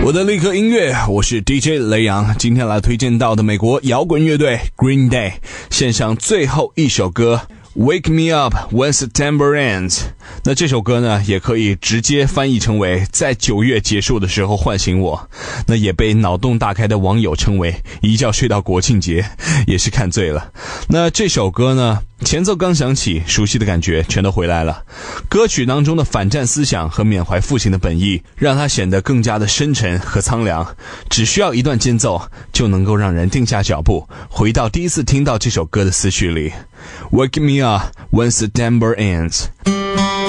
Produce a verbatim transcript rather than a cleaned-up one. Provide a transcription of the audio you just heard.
我的立刻音乐，我是 D J 雷阳，今天来推荐到的美国摇滚乐队 Green Day 献上最后一首歌 Wake Me Up When September Ends。 那这首歌呢也可以直接翻译成为在九月结束的时候唤醒我，那也被脑洞大开的网友称为一觉睡到国庆节，也是看醉了。那这首歌呢前奏刚响起，熟悉的感觉全都回来了。歌曲当中的反战思想和缅怀父亲的本意，让它显得更加的深沉和苍凉。只需要一段间奏，就能够让人定下脚步，回到第一次听到这首歌的思绪里。Wake me up when September ends。